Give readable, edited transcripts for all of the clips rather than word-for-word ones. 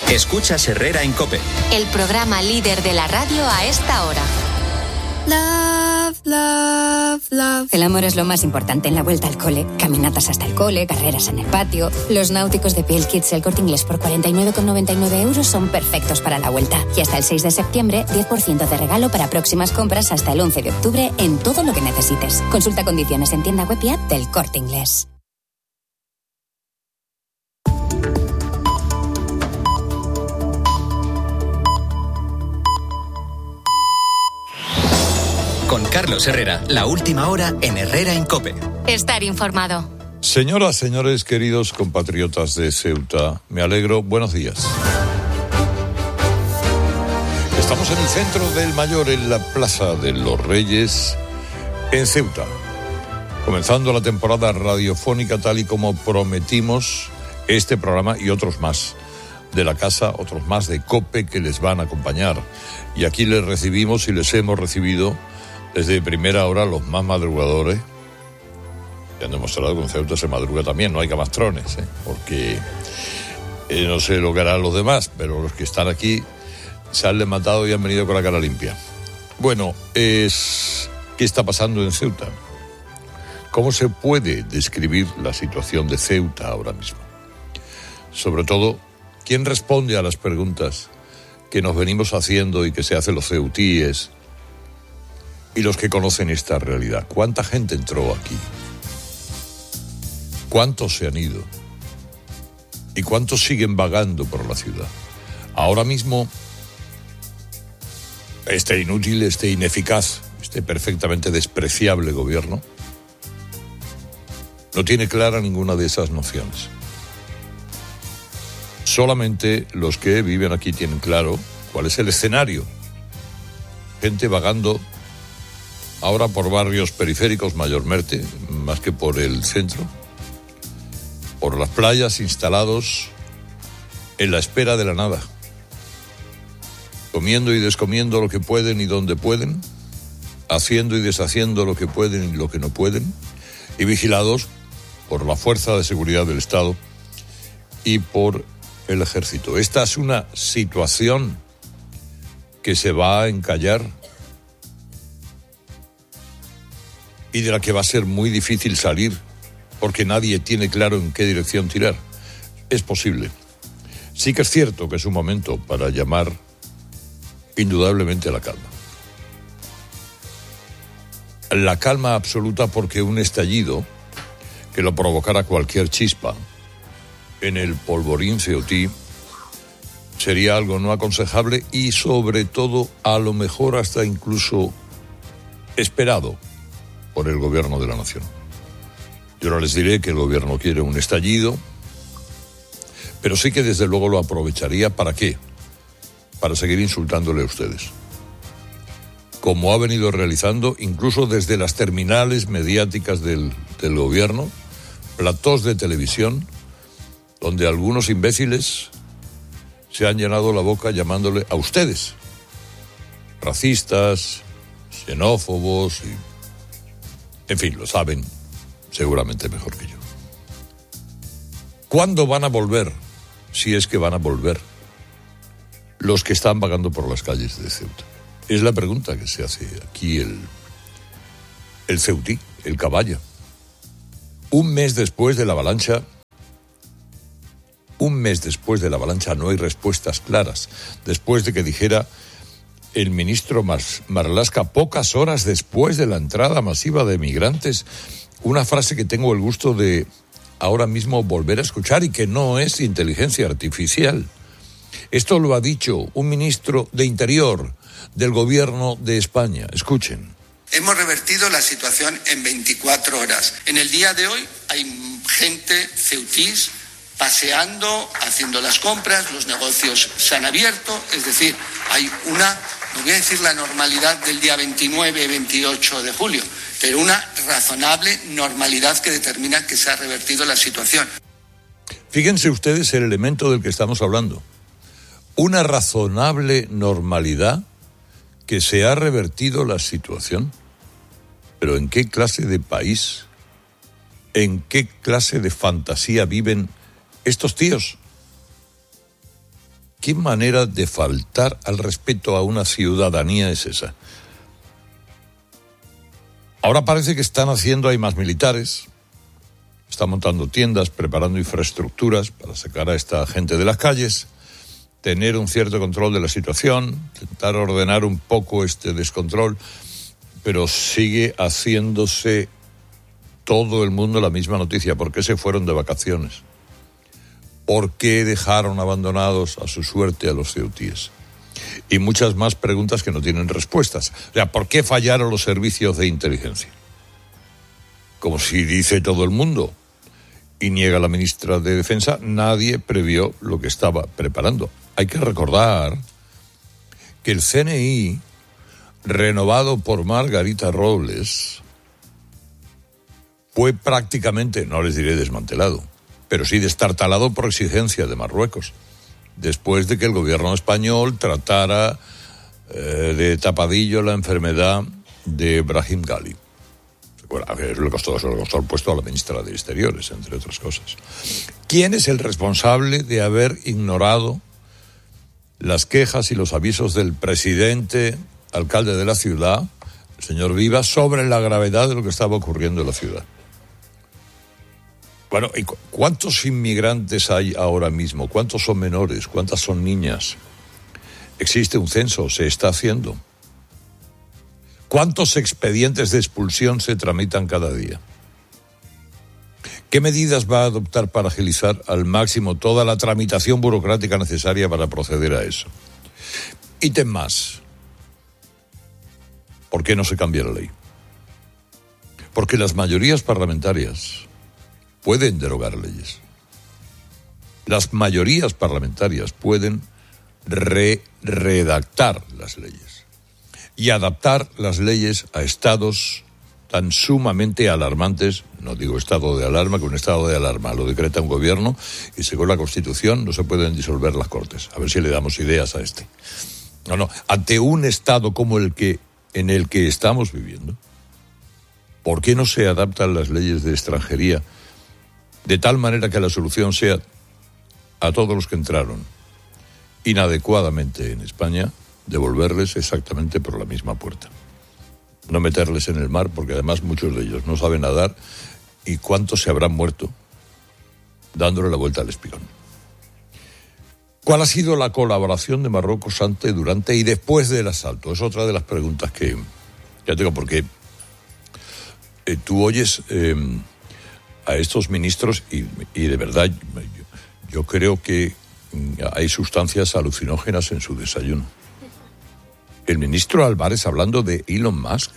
Escuchas Herrera en COPE. El programa líder de la radio a esta hora. Love, love, love. El amor es lo más importante en la vuelta al cole. Caminatas hasta el cole, carreras en el patio. Los náuticos de Piel Kids El Corte Inglés por 49,99 euros son perfectos para la vuelta. Y hasta el 6 de septiembre, 10% de regalo para próximas compras hasta el 11 de octubre en todo lo que necesites. Consulta condiciones en tienda web y app del Corte Inglés. Con Carlos Herrera, la última hora en Herrera en COPE. Estar informado. Señoras, señores, queridos compatriotas de Ceuta, me alegro, buenos días. Estamos en el centro del Mayor, en la Plaza de los Reyes, en Ceuta. Comenzando la temporada radiofónica tal y como prometimos, este programa y otros más de la casa, otros más de COPE que les van a acompañar. Y aquí les recibimos y les hemos recibido desde primera hora los más madrugadores. Ya han demostrado que en Ceuta se madruga también, no hay camastrones, porque no sé lo que harán los demás, pero los que están aquí se han levantado y han venido con la cara limpia. Bueno, ¿qué está pasando en Ceuta? ¿Cómo se puede describir la situación de Ceuta ahora mismo? Sobre todo, ¿quién responde a las preguntas que nos venimos haciendo y que se hacen los ceutíes y los que conocen esta realidad? ¿Cuánta gente entró aquí? ¿Cuántos se han ido? ¿Y cuántos siguen vagando por la ciudad? Ahora mismo, este inútil, este ineficaz, este perfectamente despreciable gobierno no tiene clara ninguna de esas nociones. Solamente los que viven aquí tienen claro cuál es el escenario. Gente vagando ahora por barrios periféricos mayormente, más que por el centro, por las playas, instalados en la espera de la nada, comiendo y descomiendo lo que pueden y donde pueden, haciendo y deshaciendo lo que pueden y lo que no pueden, y vigilados por la fuerza de seguridad del Estado y por el ejército. Esta es una situación que se va a encallar y de la que va a ser muy difícil salir porque nadie tiene claro en qué dirección tirar. Es posible. Sí que es cierto que es un momento para llamar indudablemente a la calma. La calma absoluta, porque un estallido que lo provocara cualquier chispa en el polvorín ceutí sería algo no aconsejable y sobre todo a lo mejor hasta incluso esperado por el gobierno de la nación. Yo no les diré que el gobierno quiere un estallido, pero sí que desde luego lo aprovecharía. ¿Para qué? Para seguir insultándole a ustedes, como ha venido realizando incluso desde las terminales mediáticas del gobierno, platós de televisión, donde algunos imbéciles se han llenado la boca llamándole a ustedes racistas, xenófobos, y, en fin, lo saben seguramente mejor que yo. ¿Cuándo van a volver, si es que van a volver, los que están vagando por las calles de Ceuta? Es la pregunta que se hace aquí el ceutí, el caballa. Un mes después de la avalancha no hay respuestas claras. Después de que dijera el ministro Marlaska, pocas horas después de la entrada masiva de migrantes, una frase que tengo el gusto de ahora mismo volver a escuchar y que no es inteligencia artificial. Esto lo ha dicho un ministro de Interior del gobierno de España. Escuchen. Hemos revertido la situación en 24 horas. En el día de hoy hay gente, ceutís, paseando, haciendo las compras, los negocios se han abierto, es decir, hay una, no voy a decir la normalidad del día 29, 28 de julio, pero una razonable normalidad que determina que se ha revertido la situación. Fíjense ustedes el elemento del que estamos hablando. Una razonable normalidad que se ha revertido la situación. Pero ¿en qué clase de país, en qué clase de fantasía viven estos tíos? ¿Qué manera de faltar al respeto a una ciudadanía es esa? Ahora parece que están haciendo, hay más militares, están montando tiendas, preparando infraestructuras para sacar a esta gente de las calles, tener un cierto control de la situación, intentar ordenar un poco este descontrol, pero sigue haciéndose todo el mundo la misma noticia. ¿Por qué se fueron de vacaciones? ¿Por qué dejaron abandonados a su suerte a los ceutíes? Y muchas más preguntas que no tienen respuestas. O sea, ¿por qué fallaron los servicios de inteligencia? Como si dice todo el mundo, y niega la ministra de Defensa, nadie previó lo que estaba preparando. Hay que recordar que el CNI, renovado por Margarita Robles, fue prácticamente, no les diré desmantelado, pero sí destartalado por exigencia de Marruecos, después de que el gobierno español tratara de tapadillo la enfermedad de Brahim Ghali. Bueno, eso le costó el puesto a la ministra de Exteriores, entre otras cosas. ¿Quién es el responsable de haber ignorado las quejas y los avisos del presidente, alcalde de la ciudad, el señor Vivas, sobre la gravedad de lo que estaba ocurriendo en la ciudad? Bueno, ¿y cuántos inmigrantes hay ahora mismo? ¿Cuántos son menores? ¿Cuántas son niñas? ¿Existe un censo? ¿Se está haciendo? ¿Cuántos expedientes de expulsión se tramitan cada día? ¿Qué medidas va a adoptar para agilizar al máximo toda la tramitación burocrática necesaria para proceder a eso? Ítem más. ¿Por qué no se cambia la ley? Porque las mayorías parlamentarias pueden derogar leyes. Las mayorías parlamentarias pueden redactar las leyes y adaptar las leyes a estados tan sumamente alarmantes. No digo estado de alarma, que un estado de alarma lo decreta un gobierno y según la Constitución no se pueden disolver las Cortes. A ver si le damos ideas a este. No, ante un estado como en el que estamos viviendo, ¿por qué no se adaptan las leyes de extranjería de tal manera que la solución sea a todos los que entraron inadecuadamente en España, devolverles exactamente por la misma puerta? No meterles en el mar, porque además muchos de ellos no saben nadar, y cuántos se habrán muerto dándole la vuelta al espigón. ¿Cuál ha sido la colaboración de Marruecos antes, durante y después del asalto? Es otra de las preguntas que ya tengo, porque tú oyes a estos ministros y de verdad yo creo que hay sustancias alucinógenas en su desayuno. El ministro Álvarez hablando de Elon Musk,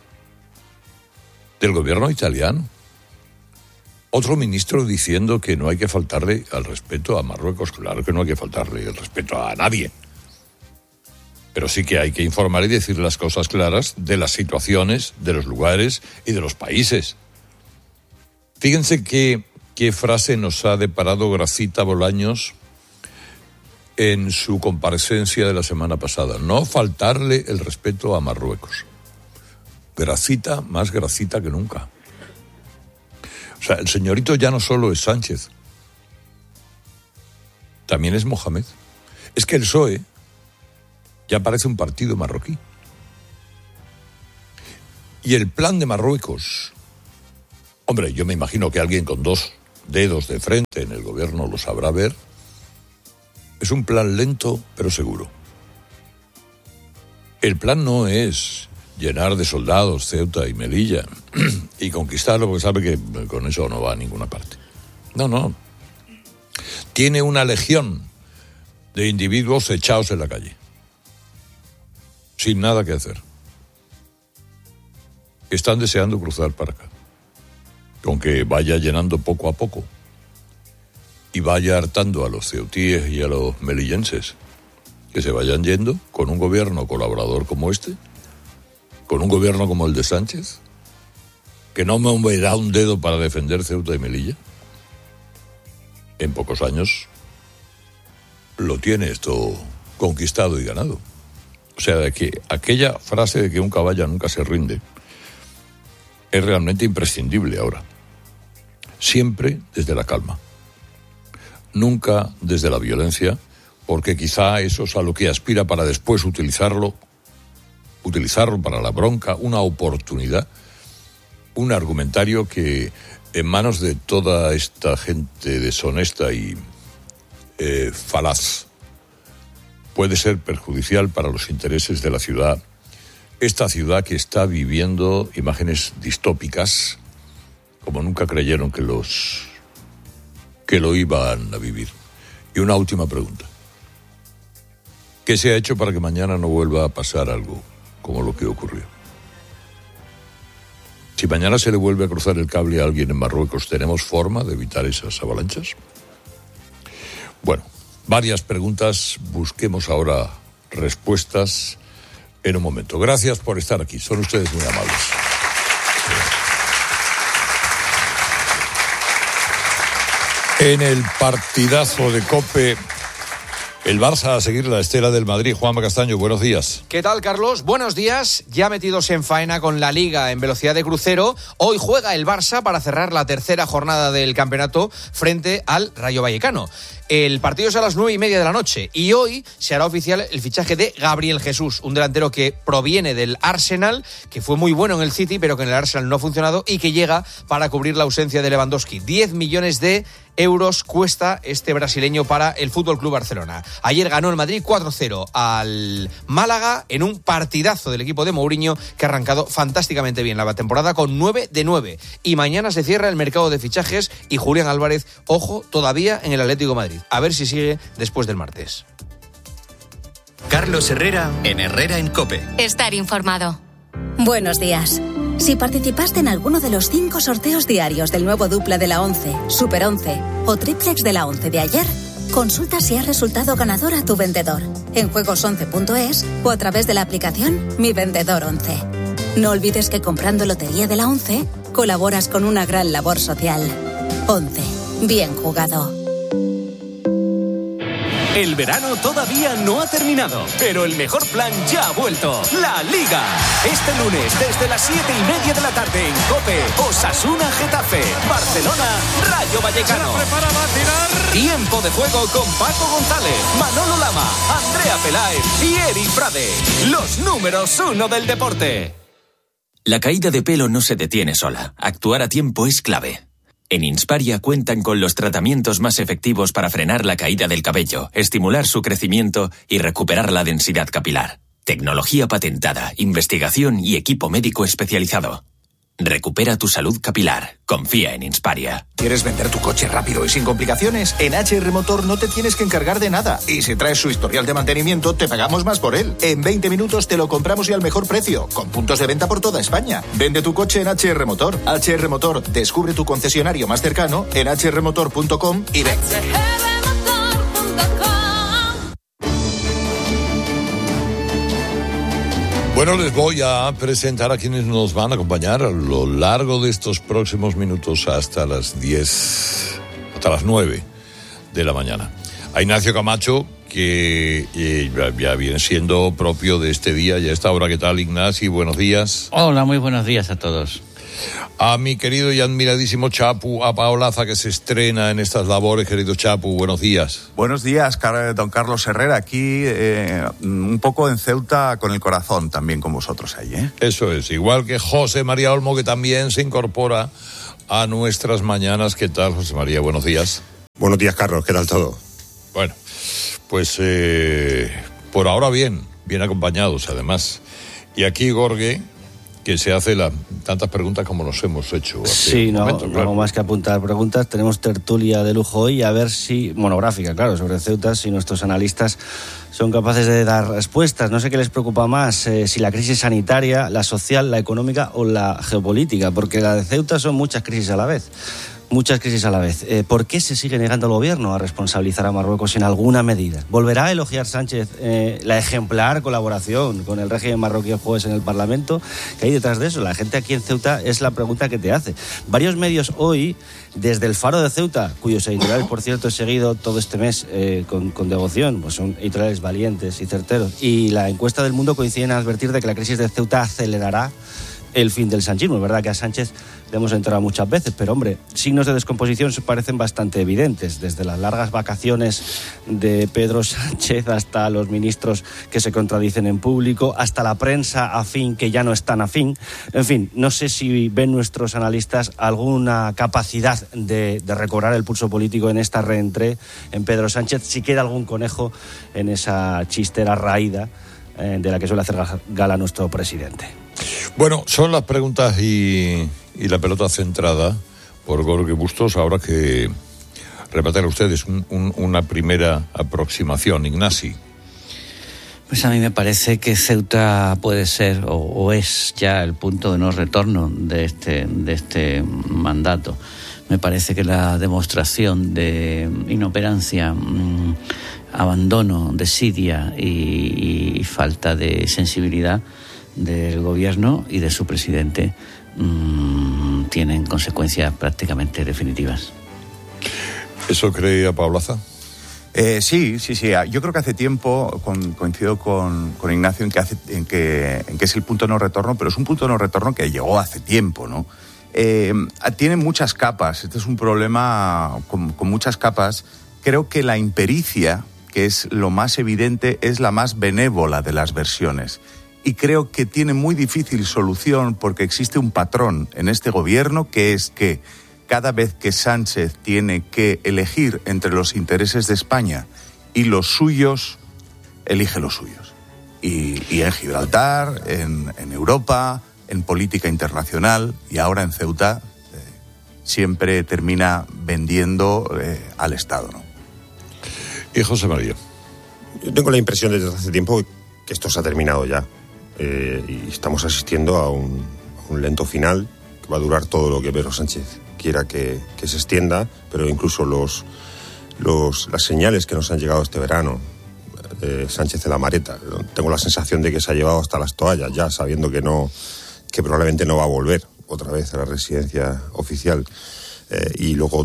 del gobierno italiano. Otro ministro diciendo que no hay que faltarle al respeto a Marruecos. Claro que no hay que faltarle el respeto a nadie. Pero sí que hay que informar y decir las cosas claras de las situaciones, de los lugares y de los países. Fíjense qué frase nos ha deparado Gracita Bolaños en su comparecencia de la semana pasada. No faltarle el respeto a Marruecos. Gracita, más gracita que nunca. O sea, el señorito ya no solo es Sánchez, también es Mohamed. Es que el PSOE ya parece un partido marroquí. Y el plan de Marruecos, hombre, yo me imagino que alguien con 2 dedos de frente en el gobierno lo sabrá ver, es un plan lento pero seguro. El plan no es llenar de soldados Ceuta y Melilla y conquistarlo, porque sabe que con eso no va a ninguna parte. No. Tiene una legión de individuos echados en la calle, sin nada que hacer. Están deseando cruzar para acá, con que vaya llenando poco a poco y vaya hartando a los ceutíes y a los melillenses, que se vayan yendo con un gobierno colaborador como este, con un gobierno como el de Sánchez, que no moverá un dedo para defender Ceuta y Melilla. En pocos años lo tiene esto conquistado y ganado. O sea, de que aquella frase de que un caballo nunca se rinde es realmente imprescindible ahora. Siempre desde la calma. Nunca desde la violencia porque quizá eso es a lo que aspira para después utilizarlo para la bronca, una oportunidad, un argumentario que en manos de toda esta gente deshonesta y falaz puede ser perjudicial para los intereses de la ciudad. Esta ciudad que está viviendo imágenes distópicas como nunca creyeron que lo iban a vivir. Y una última pregunta. ¿Qué se ha hecho para que mañana no vuelva a pasar algo como lo que ocurrió? Si mañana se le vuelve a cruzar el cable a alguien en Marruecos, ¿tenemos forma de evitar esas avalanchas? Bueno, varias preguntas. Busquemos ahora respuestas en un momento. Gracias por estar aquí. Son ustedes muy amables. En el partidazo de COPE, el Barça a seguir la estela del Madrid. Juanma Castaño, buenos días. ¿Qué tal, Carlos? Buenos días. Ya metidos en faena con la Liga en velocidad de crucero, hoy juega el Barça para cerrar la tercera jornada del campeonato frente al Rayo Vallecano. El partido es a las 9:30 de la noche y hoy se hará oficial el fichaje de Gabriel Jesús, un delantero que proviene del Arsenal, que fue muy bueno en el City, pero que en el Arsenal no ha funcionado y que llega para cubrir la ausencia de Lewandowski. 10 millones de euros cuesta este brasileño para el FC Barcelona. Ayer ganó el Madrid 4-0 al Málaga en un partidazo del equipo de Mourinho que ha arrancado fantásticamente bien la temporada con 9 de 9. Y mañana se cierra el mercado de fichajes y Julián Álvarez, ojo, todavía en el Atlético de Madrid. A ver si sigue después del martes. Carlos Herrera en Herrera en COPE. Estar informado. Buenos días. Si participaste en alguno de los 5 sorteos diarios del nuevo dupla de la 11, Super 11 o triplex de la 11 de ayer, consulta si has resultado ganador a tu vendedor en juegos11.es o a través de la aplicación Mi Vendedor 11. No olvides que comprando Lotería de la 11 colaboras con una gran labor social. 11. Bien jugado. El verano todavía no ha terminado, pero el mejor plan ya ha vuelto. La Liga. Este lunes, desde las 7:30 de la tarde en COPE, Osasuna Getafe, Barcelona, Rayo Vallecano. Se prepara, va a tirar. Tiempo de juego con Paco González, Manolo Lama, Andrea Peláez y Eri Frade. Los números 1 del deporte. La caída de pelo no se detiene sola. Actuar a tiempo es clave. En Insparia cuentan con los tratamientos más efectivos para frenar la caída del cabello, estimular su crecimiento y recuperar la densidad capilar. Tecnología patentada, investigación y equipo médico especializado. Recupera tu salud capilar. Confía en Insparia. ¿Quieres vender tu coche rápido y sin complicaciones? En HR Motor no te tienes que encargar de nada. Y si traes su historial de mantenimiento, te pagamos más por él. En 20 minutos te lo compramos y al mejor precio, con puntos de venta por toda España. Vende tu coche en HR Motor. HR Motor, descubre tu concesionario más cercano en hrmotor.com y ven. Bueno, les voy a presentar a quienes nos van a acompañar a lo largo de estos próximos minutos hasta las 9 de la mañana. A Ignacio Camacho, que ya viene siendo propio de este día y a esta hora. ¿Qué tal, Ignacio? Buenos días. Hola, muy buenos días a todos. A mi querido y admiradísimo Chapu, a Paolaza, que se estrena en estas labores. Querido Chapu, buenos días. Buenos días, don Carlos Herrera, aquí un poco en Ceuta con el corazón también con vosotros ahí, ¿eh? Eso es, igual que José María Olmo, que también se incorpora a nuestras mañanas. ¿Qué tal, José María? Buenos días. Buenos días, Carlos, ¿qué tal todo? Bueno, pues por ahora bien acompañados además. Y aquí Gorge, que se hace tantas preguntas como nos hemos hecho hace un momento, no hago más que apuntar preguntas. Tenemos tertulia de lujo hoy, a ver si, monográfica, claro, sobre Ceuta, si nuestros analistas son capaces de dar respuestas. No sé qué les preocupa más, si la crisis sanitaria, la social, la económica o la geopolítica, porque la de Ceuta son muchas crisis a la vez. ¿Por qué se sigue negando el gobierno a responsabilizar a Marruecos en alguna medida? ¿Volverá a elogiar Sánchez la ejemplar colaboración con el régimen marroquí el jueves en el Parlamento? ¿Qué hay detrás de eso? La gente aquí en Ceuta es la pregunta que te hace. Varios medios hoy, desde el Faro de Ceuta, cuyos editoriales, por cierto, he seguido todo este mes con devoción, pues son editoriales valientes y certeros, y la encuesta del Mundo coinciden en advertir de que la crisis de Ceuta acelerará el fin del sanchismo. Es verdad que a Sánchez le hemos enterado muchas veces, pero hombre, signos de descomposición se parecen bastante evidentes, desde las largas vacaciones de Pedro Sánchez hasta los ministros que se contradicen en público, hasta la prensa afín que ya no es tan afín. En fin, no sé si ven nuestros analistas alguna capacidad de recobrar el pulso político en esta reentré en Pedro Sánchez, si queda algún conejo en esa chistera raída de la que suele hacer gala nuestro presidente. Bueno, son las preguntas y la pelota centrada por Jorge Bustos. Ahora que repartir a ustedes una primera aproximación. Ignasi. Pues a mí me parece que Ceuta puede ser o es ya el punto de no retorno de este mandato. Me parece que la demostración de inoperancia, abandono, desidia y falta de sensibilidad del gobierno y de su presidente tienen consecuencias prácticamente definitivas. ¿Eso cree Paulaza? Sí. Yo creo que hace tiempo, coincido con Ignacio en que es el punto de no retorno, pero es un punto de no retorno que llegó hace tiempo, ¿no? Tiene muchas capas. Este es un problema con muchas capas. Creo que la impericia, que es lo más evidente, es la más benévola de las versiones. Y creo que tiene muy difícil solución porque existe un patrón en este gobierno, que es que cada vez que Sánchez tiene que elegir entre los intereses de España y los suyos, elige los suyos. Y en Gibraltar, en Europa, en política internacional y ahora en Ceuta, siempre termina vendiendo al Estado, ¿no? Y José María. Yo tengo la impresión desde hace tiempo que esto se ha terminado ya. Y estamos asistiendo a un lento final que va a durar todo lo que Pedro Sánchez quiera que se extienda, pero incluso las señales que nos han llegado este verano, Sánchez de la Mareta, tengo la sensación de que se ha llevado hasta las toallas ya, sabiendo que probablemente no va a volver otra vez a la residencia oficial. Y luego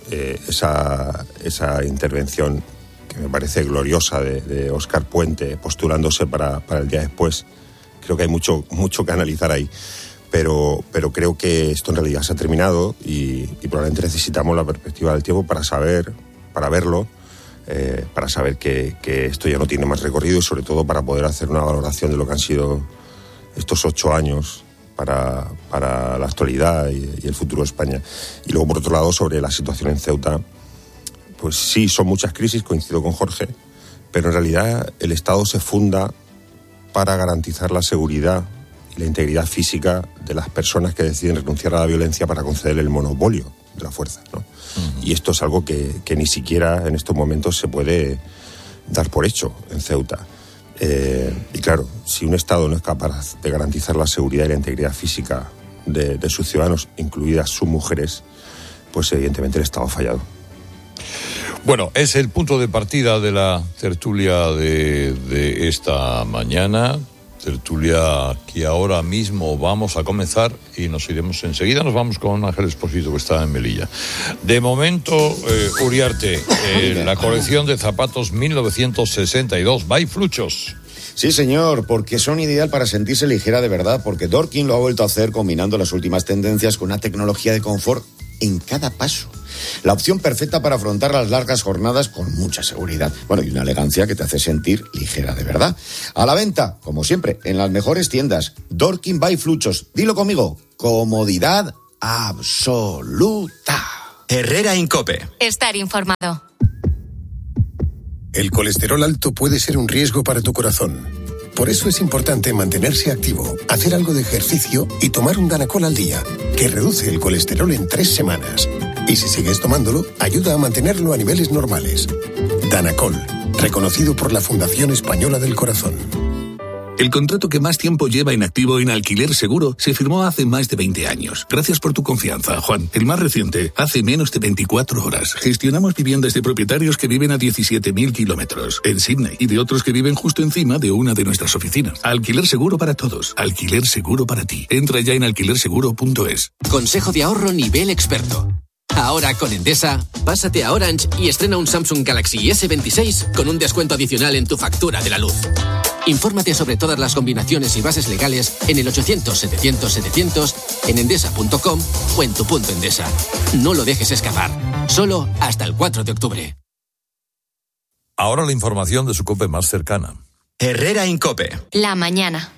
esa intervención que me parece gloriosa de Óscar Puente postulándose para el día después. Creo que hay mucho que analizar ahí, pero creo que esto en realidad se ha terminado y probablemente necesitamos la perspectiva del tiempo para verlo, para saber que esto ya no tiene más recorrido y sobre todo para poder hacer una valoración de lo que han sido estos 8 años para la actualidad y el futuro de España. Y luego, por otro lado, sobre la situación en Ceuta, pues sí, son muchas crisis, coincido con Jorge, pero en realidad el Estado se funda para garantizar la seguridad y la integridad física de las personas que deciden renunciar a la violencia para conceder el monopolio de la fuerza, ¿no? Uh-huh. Y esto es algo que ni siquiera en estos momentos se puede dar por hecho en Ceuta. Y claro, si un Estado no es capaz de garantizar la seguridad y la integridad física de sus ciudadanos, incluidas sus mujeres, pues evidentemente el Estado ha fallado. Bueno, es el punto de partida de la tertulia de esta mañana, tertulia que ahora mismo vamos a comenzar y nos iremos enseguida. Nos vamos con Ángel Expósito, que está en Melilla. De momento, Uriarte, la colección de zapatos 1962, by Fluchos. Sí, señor, porque son ideal para sentirse ligera de verdad, porque Dorkin lo ha vuelto a hacer combinando las últimas tendencias con una tecnología de confort en cada paso. La opción perfecta para afrontar las largas jornadas con mucha seguridad. Bueno, y una elegancia que te hace sentir ligera de verdad. A la venta, como siempre, en las mejores tiendas. Dorkin by Fluchos. Dilo conmigo. Comodidad absoluta. Herrera Incope. Estar informado. El colesterol alto puede ser un riesgo para tu corazón. Por eso es importante mantenerse activo, hacer algo de ejercicio y tomar un Danacol al día, que reduce el colesterol en 3 semanas. Y si sigues tomándolo, ayuda a mantenerlo a niveles normales. Danacol, reconocido por la Fundación Española del Corazón. El contrato que más tiempo lleva inactivo en Alquiler Seguro se firmó hace más de 20 años. Gracias por tu confianza, Juan. El más reciente, hace menos de 24 horas. Gestionamos viviendas de propietarios que viven a 17.000 kilómetros en Sydney y de otros que viven justo encima de una de nuestras oficinas. Alquiler Seguro para todos. Alquiler Seguro para ti. Entra ya en alquilerseguro.es. Consejo de ahorro nivel experto. Ahora con Endesa, pásate a Orange y estrena un Samsung Galaxy S26 con un descuento adicional en tu factura de la luz. Infórmate sobre todas las combinaciones y bases legales en el 800-700-700, en endesa.com o en tu punto Endesa. No lo dejes escapar. Solo hasta el 4 de octubre. Ahora la información de su COPE más cercana. Herrera Incope. La mañana.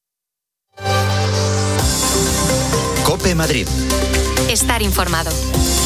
COPE Madrid. Estar informado.